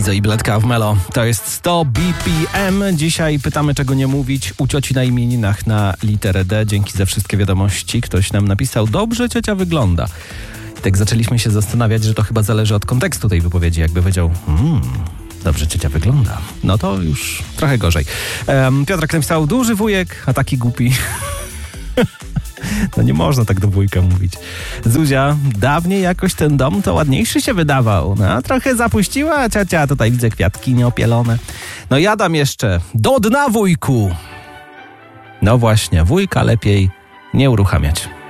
Lizo i Bledka w Melo. To jest 100 BPM. Dzisiaj pytamy, czego nie mówić u cioci na imieninach na literę D. Dzięki za wszystkie wiadomości. Ktoś nam napisał, dobrze ciocia wygląda. I tak zaczęliśmy się zastanawiać, że to chyba zależy od kontekstu tej wypowiedzi. Jakby powiedział, dobrze ciocia wygląda. No to już trochę gorzej. Piotrek napisał, duży wujek, a taki głupi. No nie można tak do wujka mówić. Zuzia, dawniej jakoś ten dom to ładniejszy się wydawał. No trochę zapuściła ciocia, tutaj widzę kwiatki nieopielone. No jadam jeszcze. Do dna, wujku! No właśnie, wujka lepiej nie uruchamiać.